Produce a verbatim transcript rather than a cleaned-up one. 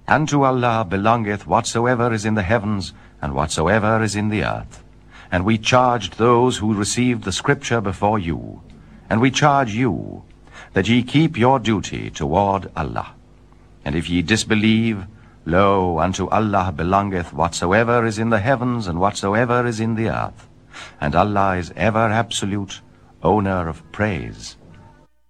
And to Allah belongeth whatsoever is in the heavens and whatsoever is in the earth. And we charged those who received the scripture before you, and we charge you, that ye keep your duty toward Allah. And if ye disbelieve, lo, unto Allah belongeth whatsoever is in the heavens and whatsoever is in the earth. And Allah is ever absolute, owner of praise.